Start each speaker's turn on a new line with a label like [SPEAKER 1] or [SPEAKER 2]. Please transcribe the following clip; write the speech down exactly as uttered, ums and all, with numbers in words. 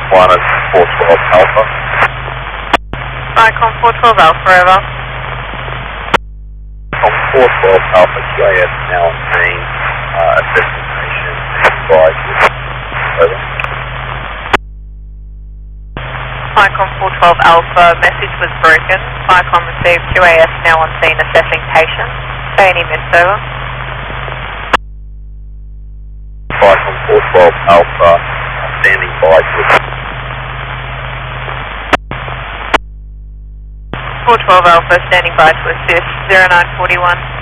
[SPEAKER 1] one is four twelve Alpha.
[SPEAKER 2] Icon four twelve Alpha, over.
[SPEAKER 1] On four twelve Alpha, Q A S now on scene, uh, assessing patient and advise with over.
[SPEAKER 2] Icon four twelve Alpha, message was broken. Icon received, Q A S now on scene assessing patient. Say any miss, over.
[SPEAKER 1] Icon four twelve Alpha, standing by to
[SPEAKER 2] four twelve Alpha, standing by to assist, zero nine four one.